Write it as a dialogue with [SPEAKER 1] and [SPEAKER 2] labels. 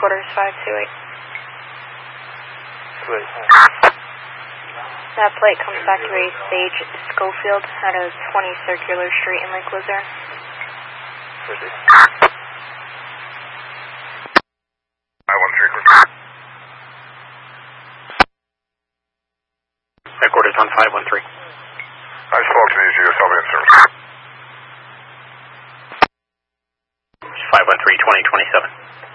[SPEAKER 1] headquarters 528. That plate comes back to a Sage Schofield at a 20 Circular Street in Lake Lizard.
[SPEAKER 2] Headquarters on 513.
[SPEAKER 3] I spoke to the EGS, I'll be in service.
[SPEAKER 2] 513, 2027.